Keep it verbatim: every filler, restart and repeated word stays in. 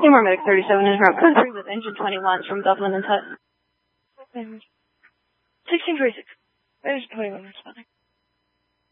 Seymour Medic thirty-seven is route code three with engine twenty-one from Dublin and Tut. sixteen forty-six. There's twenty-one responding.